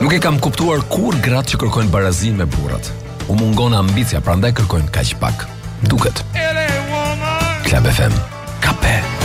Nuk e kam kuptuar kur gratë që kërkojnë barazim me burrat. U mungon ambicia, prandaj kërkojnë kaq pak. Duket. Club FM. Kape.